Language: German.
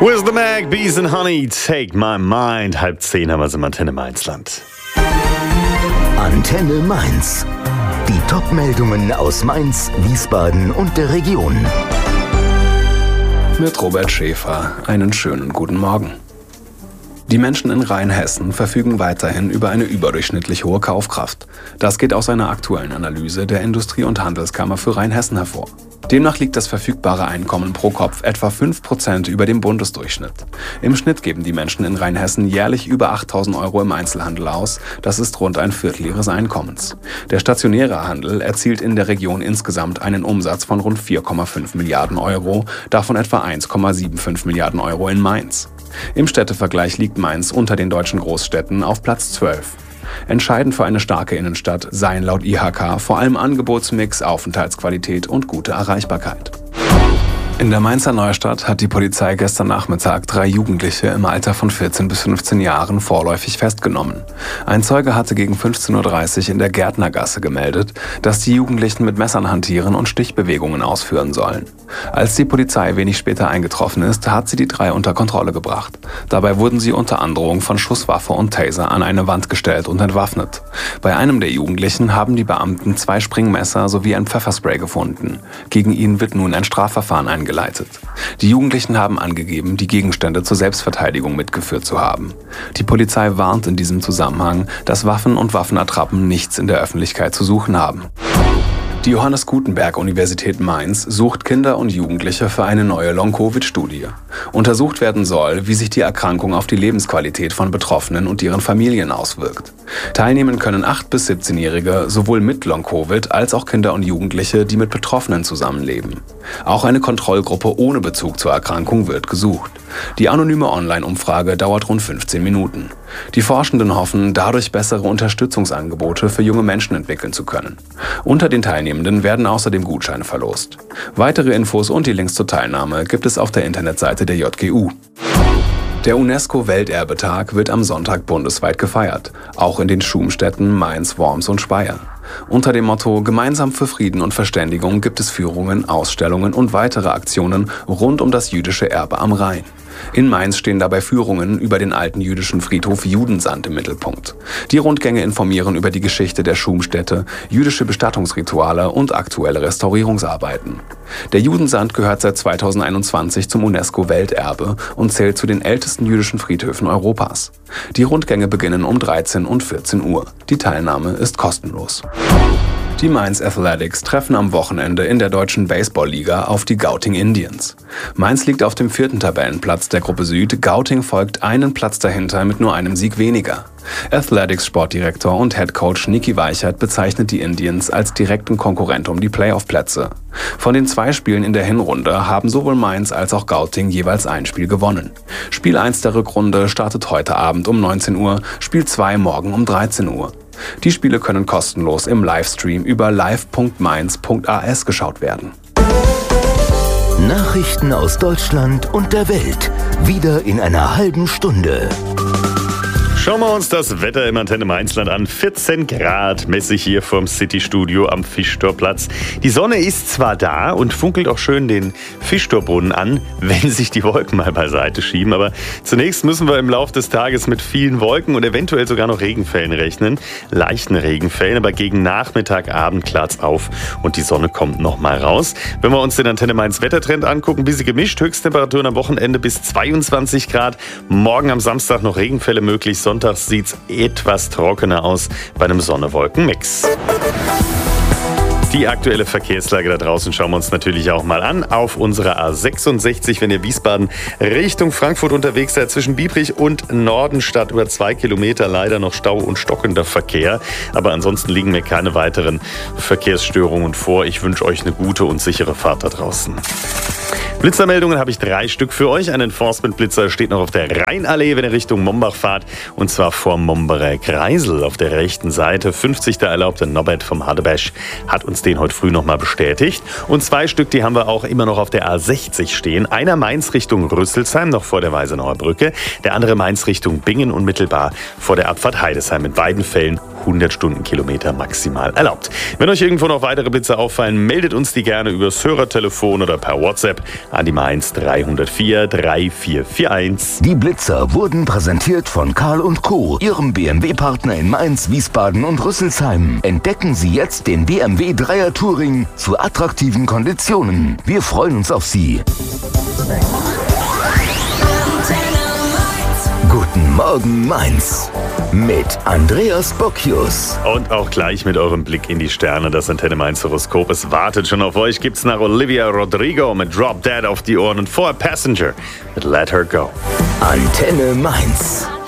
With the Mag, Bees and Honey, Take My Mind. 9:30 haben wir es im Antenne Mainzland. Antenne Mainz. Die Top-Meldungen aus Mainz, Wiesbaden und der Region. Mit Robert Schäfer. Einen schönen guten Morgen. Die Menschen in Rheinhessen verfügen weiterhin über eine überdurchschnittlich hohe Kaufkraft. Das geht aus einer aktuellen Analyse der Industrie- und Handelskammer für Rheinhessen hervor. Demnach liegt das verfügbare Einkommen pro Kopf etwa 5% über dem Bundesdurchschnitt. Im Schnitt geben die Menschen in Rheinhessen jährlich über 8.000 € im Einzelhandel aus. Das ist rund ein Viertel ihres Einkommens. Der stationäre Handel erzielt in der Region insgesamt einen Umsatz von rund 4,5 Milliarden €, davon etwa 1,75 Milliarden € in Mainz. Im Städtevergleich liegt Mainz unter den deutschen Großstädten auf Platz 12. Entscheidend für eine starke Innenstadt seien laut IHK vor allem Angebotsmix, Aufenthaltsqualität und gute Erreichbarkeit. In der Mainzer Neustadt hat die Polizei gestern Nachmittag 3 Jugendliche im Alter von 14 bis 15 Jahren vorläufig festgenommen. Ein Zeuge hatte gegen 15:30 Uhr in der Gärtnergasse gemeldet, dass die Jugendlichen mit Messern hantieren und Stichbewegungen ausführen sollen. Als die Polizei wenig später eingetroffen ist, hat sie die 3 unter Kontrolle gebracht. Dabei wurden sie unter Androhung von Schusswaffe und Taser an eine Wand gestellt und entwaffnet. Bei einem der Jugendlichen haben die Beamten 2 Springmesser sowie ein Pfefferspray gefunden. Gegen ihn wird nun ein Strafverfahren eingeleitet. Die Jugendlichen haben angegeben, die Gegenstände zur Selbstverteidigung mitgeführt zu haben. Die Polizei warnt in diesem Zusammenhang, dass Waffen und Waffenattrappen nichts in der Öffentlichkeit zu suchen haben. Die Johannes Gutenberg-Universität Mainz sucht Kinder und Jugendliche für eine neue Long-Covid-Studie. Untersucht werden soll, wie sich die Erkrankung auf die Lebensqualität von Betroffenen und ihren Familien auswirkt. Teilnehmen können 8- bis 17-Jährige, sowohl mit Long-Covid als auch Kinder und Jugendliche, die mit Betroffenen zusammenleben. Auch eine Kontrollgruppe ohne Bezug zur Erkrankung wird gesucht. Die anonyme Online-Umfrage dauert rund 15 Minuten. Die Forschenden hoffen, dadurch bessere Unterstützungsangebote für junge Menschen entwickeln zu können. Unter den Teilnehmenden werden außerdem Gutscheine verlost. Weitere Infos und die Links zur Teilnahme gibt es auf der Internetseite der JGU. Der UNESCO-Welterbetag wird am Sonntag bundesweit gefeiert, auch in den Schumstädten Mainz, Worms und Speyer. Unter dem Motto Gemeinsam für Frieden und Verständigung gibt es Führungen, Ausstellungen und weitere Aktionen rund um das jüdische Erbe am Rhein. In Mainz stehen dabei Führungen über den alten jüdischen Friedhof Judensand im Mittelpunkt. Die Rundgänge informieren über die Geschichte der Schumstätte, jüdische Bestattungsrituale und aktuelle Restaurierungsarbeiten. Der Judensand gehört seit 2021 zum UNESCO-Welterbe und zählt zu den ältesten jüdischen Friedhöfen Europas. Die Rundgänge beginnen um 13 und 14 Uhr. Die Teilnahme ist kostenlos. Die Mainz Athletics treffen am Wochenende in der deutschen Baseballliga auf die Gauting Indians. Mainz liegt auf dem 4. Tabellenplatz der Gruppe Süd, Gauting folgt einen Platz dahinter mit nur einem Sieg weniger. Athletics-Sportdirektor und Headcoach Niki Weichert bezeichnet die Indians als direkten Konkurrent um die Playoff-Plätze. Von den 2 Spielen in der Hinrunde haben sowohl Mainz als auch Gauting jeweils ein Spiel gewonnen. Spiel 1 der Rückrunde startet heute Abend um 19 Uhr, Spiel 2 morgen um 13 Uhr. Die Spiele können kostenlos im Livestream über live.mainz.as geschaut werden. Nachrichten aus Deutschland und der Welt. Wieder in einer halben Stunde. Schauen wir uns das Wetter im Antenne Mainzland an. 14 Grad messe ich hier vom City-Studio am Fischtorplatz. Die Sonne ist zwar da und funkelt auch schön den Fischtorbrunnen an, wenn sich die Wolken mal beiseite schieben. Aber zunächst müssen wir im Laufe des Tages mit vielen Wolken und eventuell sogar noch Regenfällen rechnen. Leichten Regenfällen, aber gegen Nachmittag, Abend klart's auf und die Sonne kommt noch mal raus. Wenn wir uns den Antenne Mainz Wettertrend angucken, bisschen gemischt. Höchsttemperaturen am Wochenende bis 22 Grad. Morgen am Samstag noch Regenfälle möglich. Sonntags sieht es etwas trockener aus bei einem Sonne-Wolken-Mix. Die aktuelle Verkehrslage da draußen schauen wir uns natürlich auch mal an. Auf unserer A66, wenn ihr Wiesbaden Richtung Frankfurt unterwegs seid, zwischen Biebrich und Nordenstadt über 2 Kilometer leider noch Stau und stockender Verkehr. Aber ansonsten liegen mir keine weiteren Verkehrsstörungen vor. Ich wünsche euch eine gute und sichere Fahrt da draußen. Blitzermeldungen habe ich 3 Stück für euch. Ein Enforcement-Blitzer steht noch auf der Rheinallee, wenn ihr Richtung Mombach fahrt. Und zwar vor Mombacher Kreisel auf der rechten Seite. 50. erlaubte Norbert vom Hadebesch hat uns den heute früh nochmal bestätigt. Und 2 Stück, die haben wir auch immer noch auf der A60 stehen. Einer Mainz Richtung Rüsselsheim, noch vor der Weisenauer Brücke. Der andere Mainz Richtung Bingen, unmittelbar vor der Abfahrt Heidesheim. In beiden Fällen 100 Stundenkilometer maximal erlaubt. Wenn euch irgendwo noch weitere Blitze auffallen, meldet uns die gerne übers Hörertelefon oder per WhatsApp an die Mainz 304 3441. Die Blitzer wurden präsentiert von Karl & Co., Ihrem BMW-Partner in Mainz, Wiesbaden und Rüsselsheim. Entdecken Sie jetzt den BMW 3er Touring zu attraktiven Konditionen. Wir freuen uns auf Sie. Guten Morgen Mainz mit Andreas Bocchius. Und auch gleich mit eurem Blick in die Sterne. Das Antenne Mainz Horoskop. Es wartet schon auf euch. Gibt's nach Olivia Rodrigo mit Drop Dead auf die Ohren und vorher Passenger mit Let Her Go. Antenne Mainz.